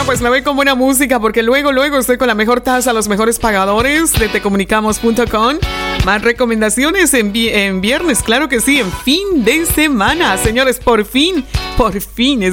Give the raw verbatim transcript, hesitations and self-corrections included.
pues me voy con buena música porque luego, luego estoy con la mejor tasa, los mejores pagadores de tecomunicamos punto com. Más recomendaciones en, vi- en viernes, claro que sí, en fin de semana. Señores, por fin, por fin es